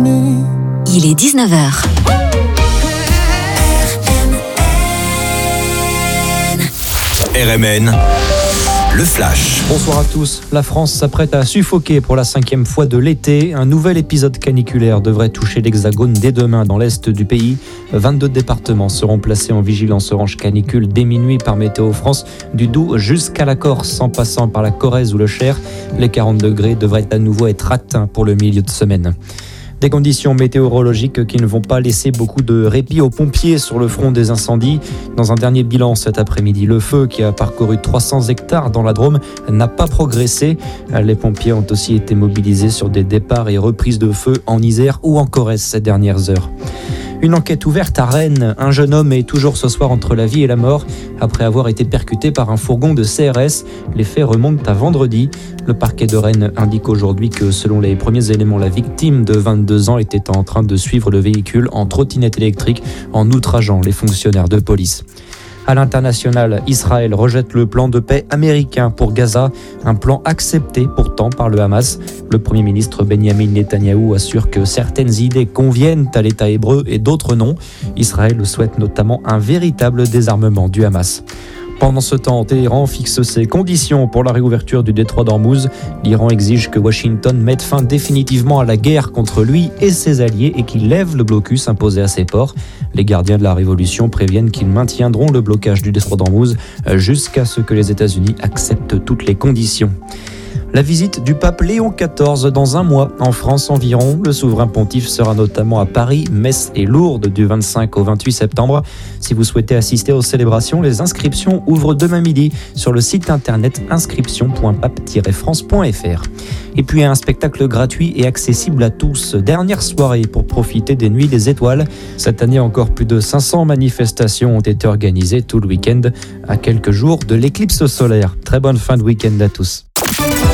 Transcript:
Il est 19h. RMN, le flash. Bonsoir à tous. La France s'apprête à suffoquer pour la 5e fois de l'été. Un nouvel épisode caniculaire devrait toucher l'Hexagone dès demain dans l'est du pays. 22 départements seront placés en vigilance orange canicule dès minuit par Météo France, du Doubs jusqu'à la Corse, en passant par la Corrèze ou le Cher. Les 40 degrés devraient à nouveau être atteints pour le milieu de semaine. Des conditions météorologiques qui ne vont pas laisser beaucoup de répit aux pompiers sur le front des incendies. Dans un dernier bilan cet après-midi, le feu qui a parcouru 300 hectares dans la Drôme n'a pas progressé. Les pompiers ont aussi été mobilisés sur des départs et reprises de feu en Isère ou en Corrèze ces dernières heures. Une enquête ouverte à Rennes. Un jeune homme est toujours ce soir entre la vie et la mort après avoir été percuté par un fourgon de CRS. Les faits remontent à vendredi. Le parquet de Rennes indique aujourd'hui que selon les premiers éléments, la victime de 22 ans était en train de suivre le véhicule en trottinette électrique en outrageant les fonctionnaires de police. À l'international, Israël rejette le plan de paix américain pour Gaza, un plan accepté pourtant par le Hamas. Le Premier ministre Benjamin Netanyahou assure que certaines idées conviennent à l'État hébreu et d'autres non. Israël souhaite notamment un véritable désarmement du Hamas. Pendant ce temps, Téhéran fixe ses conditions pour la réouverture du détroit d'Ormuz. L'Iran exige que Washington mette fin définitivement à la guerre contre lui et ses alliés et qu'il lève le blocus imposé à ses ports. Les gardiens de la révolution préviennent qu'ils maintiendront le blocage du détroit d'Ormuz jusqu'à ce que les États-Unis acceptent toutes les conditions. La visite du pape Léon XIV dans un mois en France environ. Le souverain pontife sera notamment à Paris, Metz et Lourdes du 25 au 28 septembre. Si vous souhaitez assister aux célébrations, les inscriptions ouvrent demain midi sur le site internet inscription.pape-france.fr. Et puis un spectacle gratuit et accessible à tous. Dernière soirée pour profiter des Nuits des Étoiles. Cette année, encore plus de 500 manifestations ont été organisées tout le week-end à quelques jours de l'éclipse solaire. Très bonne fin de week-end à tous.